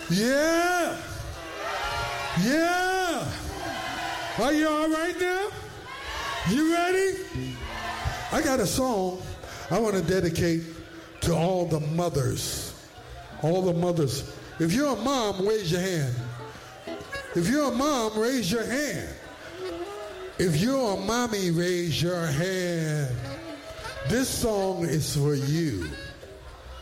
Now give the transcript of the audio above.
Yeah. Yeah. Are you all right now? You ready? I got a song I want to dedicate to all the mothers. All the mothers. If you're a mom, raise your hand. If you're a mom, raise your hand. If you're a mommy, raise your hand. This song is for you.